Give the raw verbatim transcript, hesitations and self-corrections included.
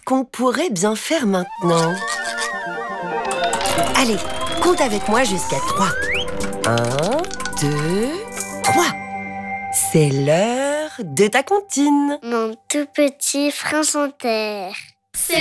qu'on pourrait bien faire maintenant? Allez, compte avec moi jusqu'à trois. Un, deux, trois. C'est l'heure de ta comptine. Mon tout petit prince en terre.